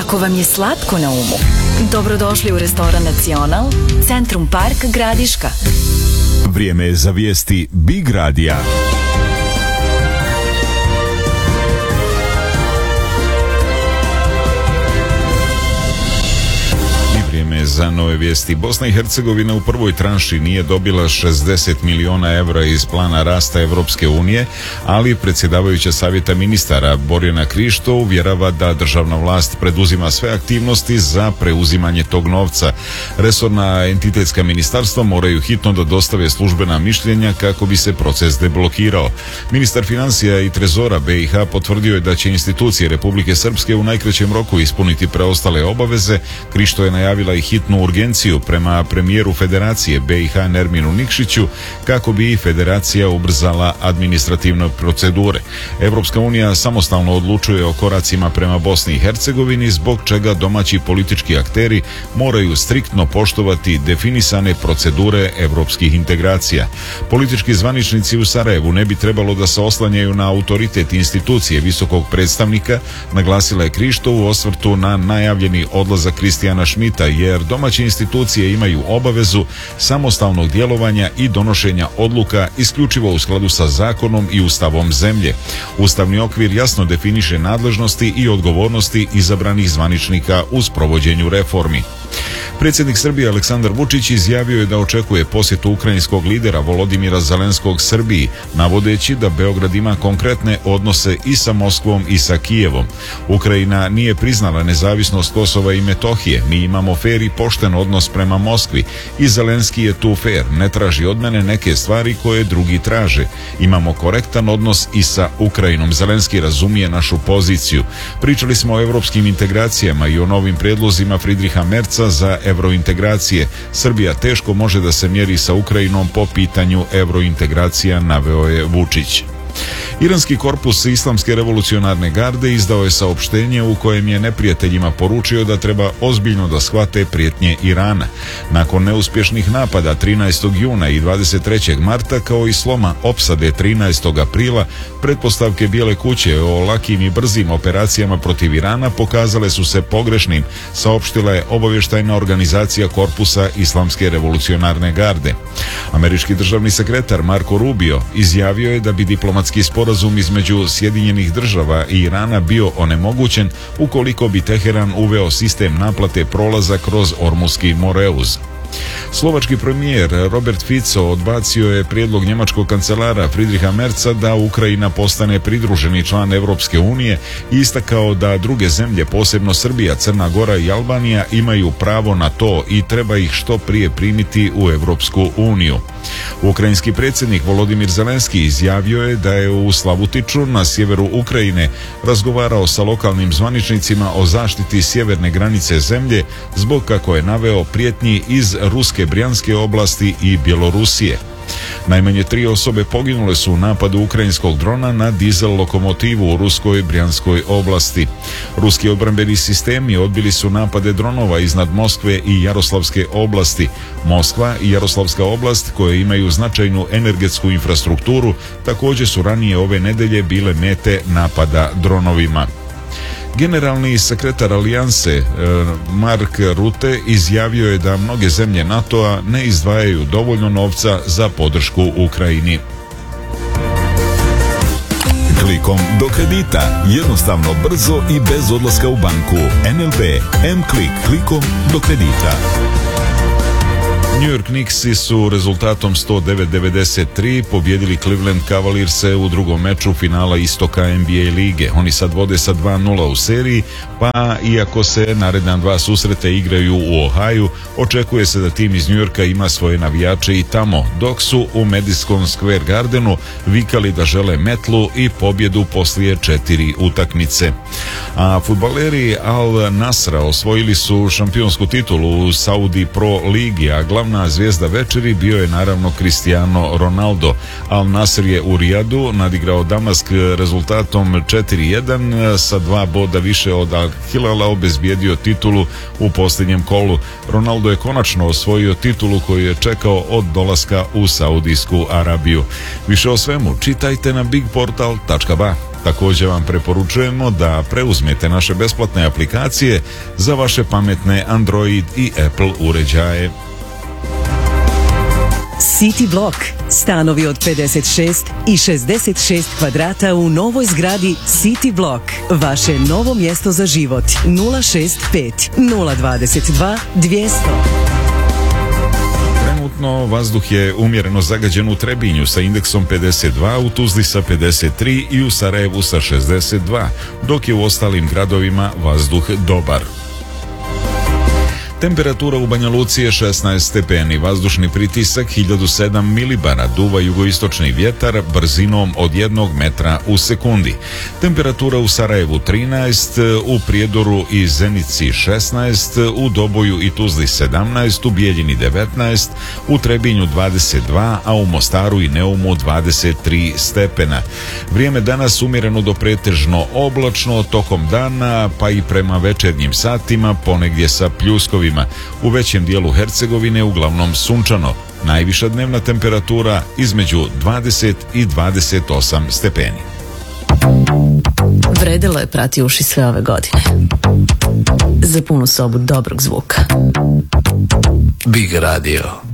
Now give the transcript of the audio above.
Ako vam je slatko na umu, dobrodošli u restoran Nacional, Centrum Park, Gradiška. Vrijeme je za vijesti Big Radija. Za nove vijesti. Bosna i Hercegovina u prvoj tranši nije dobila 60 miliona evra iz plana rasta Evropske unije, ali predsjedavajuća savjeta ministara Borjana Krišto uvjerava da državna vlast preduzima sve aktivnosti za preuzimanje tog novca. Resorna entitetska ministarstva moraju hitno da dostave službena mišljenja kako bi se proces deblokirao. Ministar financija i trezora BiH potvrdio je da će institucije Republike Srpske u najkraćem roku ispuniti preostale obaveze. Krišto je najavila i hitnu urgenciju prema premijeru Federacije BiH Nerminu Nikšiću kako bi i Federacija ubrzala administrativne procedure. Evropska unija samostalno odlučuje o koracima prema Bosni i Hercegovini, zbog čega domaći politički akteri moraju striktno poštovati definisane procedure evropskih integracija. Politički zvaničnici u Sarajevu ne bi trebalo da se oslanjaju na autoritet institucije visokog predstavnika, naglasila je Krišto u osvrtu na najavljeni odlazak Kristijana Šmita, jer domaće institucije imaju obavezu samostalnog djelovanja i donošenja odluka isključivo u skladu sa zakonom i ustavom zemlje. Ustavni okvir jasno definiše nadležnosti i odgovornosti izabranih zvaničnika u sprovođenju reformi. Predsjednik Srbije Aleksandar Vučić izjavio je da očekuje posjetu ukrajinskog lidera Volodimira Zelenskog Srbiji, navodeći da Beograd ima konkretne odnose i sa Moskvom i sa Kijevom. Ukrajina nije priznala nezavisnost Kosova i Metohije, mi imamo fer i pošten odnos prema Moskvi i Zelenski je tu fer, ne traži od mene neke stvari koje drugi traže. Imamo korektan odnos i sa Ukrajinom, Zelenski razumije našu poziciju. Pričali smo o evropskim integracijama i o novim prijedlozima Fridriha Merca za evrointegracije. Srbija teško može da se mjeri sa Ukrajinom po pitanju evrointegracija, naveo je Vučić. Iranski korpus Islamske revolucionarne garde izdao je saopštenje u kojem je neprijateljima poručio da treba ozbiljno da shvate prijetnje Irana. Nakon neuspješnih napada 13. juna i 23. marta kao i sloma opsade 13. aprila, pretpostavke Bijele kuće o lakim i brzim operacijama protiv Irana pokazale su se pogrešnim, saopštila je obavještajna organizacija korpusa Islamske revolucionarne garde. Američki državni sekretar Marco Rubio izjavio je da bi diplomatski sporazum između Sjedinjenih država i Irana bio onemogućen ukoliko bi Teheran uveo sistem naplate prolaza kroz Ormuski Moreuz. Slovački premijer Robert Fico odbacio je prijedlog njemačkog kancelara Fridriha Merca da Ukrajina postane pridruženi član Evropske unije i istakao da druge zemlje, posebno Srbija, Crna Gora i Albanija, imaju pravo na to i treba ih što prije primiti u Evropsku uniju. Ukrajinski predsjednik Volodimir Zelenski izjavio je da je u Slavutiču na sjeveru Ukrajine razgovarao sa lokalnim zvaničnicima o zaštiti sjeverne granice zemlje zbog, kako je naveo, prijetnji iz Ruske Brjanske oblasti i Bjelorusije. Najmanje 3 osobe poginule su u napadu ukrajinskog drona na dizel lokomotivu u Ruskoj Brjanskoj oblasti. Ruski obrambeni sistemi odbili su napade dronova iznad Moskve i Jaroslavske oblasti. Moskva i Jaroslavska oblast, koje imaju značajnu energetsku infrastrukturu, također su ranije ove nedelje bile mete napada dronovima. Generalni sekretar Alijanse Mark Rutte izjavio je da mnoge zemlje NATO-a ne izdvajaju dovoljno novca za podršku Ukrajini. Klikom do kredita, jednostavno, brzo i bez odlaska u banku. NLB M-Klik, klikom do kredita. New York Knicksi su rezultatom 109-93 pobjedili Cleveland Cavalierse u drugom meču finala istoka NBA lige. Oni sad vode sa 2-0 u seriji, pa iako se naredna dva susreta igraju u Ohaju, očekuje se da tim iz New Yorka ima svoje navijače i tamo, dok su u Madison Square Gardenu vikali da žele metlu i pobjedu poslije 4 utakmice. A fudbaleri Al Nasra osvojili su šampionsku titulu u Saudi Pro ligi, a glavna zvijezda večeri bio je naravno Cristiano Ronaldo. Al Nasr je u Rijadu nadigrao Damask rezultatom 4-1, sa 2 boda više od Al Hilala obezbijedio titulu u posljednjem kolu. Ronaldo je konačno osvojio titulu koju je čekao od dolaska u Saudijsku Arabiju. Više o svemu čitajte na bigportal.ba. Također vam preporučujemo da preuzmete naše besplatne aplikacije za vaše pametne Android i Apple uređaje. City Block. Stanovi od 56 i 66 kvadrata u novoj zgradi City Block. Vaše novo mjesto za život. 065 022 200. Trenutno vazduh je umjereno zagađen u Trebinju sa indeksom 52, u Tuzli sa 53 i u Sarajevu sa 62, dok je u ostalim gradovima vazduh dobar. Temperatura u Banja Luci je 16 stepeni, vazdušni pritisak 1007 milibara, duva jugoistočni vjetar brzinom od 1 metra u sekundi. Temperatura u Sarajevu 13, u Prijedoru i Zenici 16, u Doboju i Tuzli 17, u Bijeljini 19, u Trebinju 22, a u Mostaru i Neumu 23 stepena. Vrijeme danas umjereno do pretežno oblačno, tokom dana pa i prema večernjim satima ponegdje sa pljuskovima. U većem dijelu Hercegovine uglavnom sunčano. Najviša dnevna temperatura između 20 i 28 stepeni. Vredilo je prati uši sve ove godine. Za punu sobu dobrog zvuka. Big Radio.